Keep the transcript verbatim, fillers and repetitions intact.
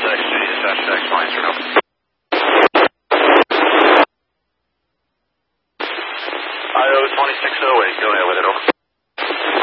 X, dispatch to X, one answer, over. I O twenty-six oh eight, go ahead with it, over.